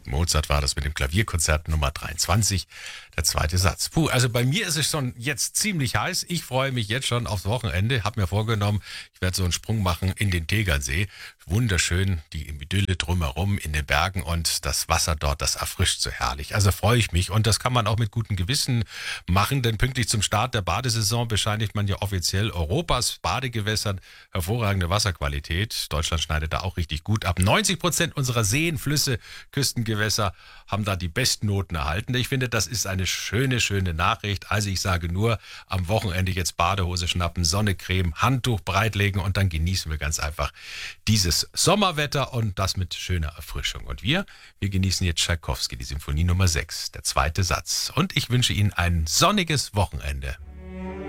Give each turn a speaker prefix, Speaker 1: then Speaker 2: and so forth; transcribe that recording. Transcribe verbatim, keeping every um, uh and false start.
Speaker 1: Mozart war das mit dem Klavierkonzert Nummer dreiundzwanzig, der zweite Satz. Puh, also bei mir ist es schon jetzt ziemlich heiß. Ich freue mich jetzt schon aufs Wochenende. Hab mir vorgenommen, ich werde so einen Sprung machen in den Tegernsee. Wunderschön, die Idylle drumherum in den Bergen und das Wasser dort, das erfrischt so herrlich. Also freue ich mich und das kann man auch mit gutem Gewissen machen, denn pünktlich zum Start der Badesaison bescheinigt man ja offiziell Europas Badegewässern hervorragende Wasserqualität. Deutschland schneidet da auch richtig gut ab. neunzig Prozent unserer Seen, Flüsse, Küstengewässer haben da die besten Noten erhalten. Ich finde, das ist eine schöne, schöne Nachricht. Also ich sage nur, am Wochenende jetzt Badehose schnappen, Sonnecreme, Handtuch breitlegen und dann genießen wir ganz einfach dieses Sommerwetter und das mit schöner Erfrischung. Und wir, wir genießen jetzt Tschaikowski, die Symphonie Nummer sechs, der zweite Satz. Und ich wünsche Ihnen ein sonniges Wochenende.